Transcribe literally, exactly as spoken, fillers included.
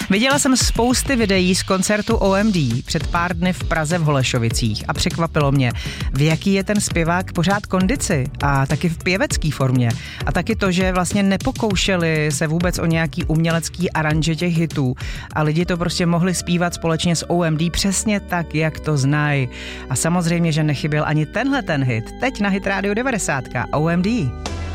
Viděla jsem spousty videí z koncertu O M D před pár dny v Praze v Holešovicích a překvapilo mě, v jaký je ten zpěvák pořád kondici a taky v pěvecký formě. A taky to, že vlastně nepokoušeli se vůbec o nějaký umělecký aranže těch hitů a lidi to prostě mohli zpívat společně s O M D přesně tak, jak to znají. A samozřejmě, že nechyběl ani tenhle ten hit. Teď na Hit Radio devadesát O M D.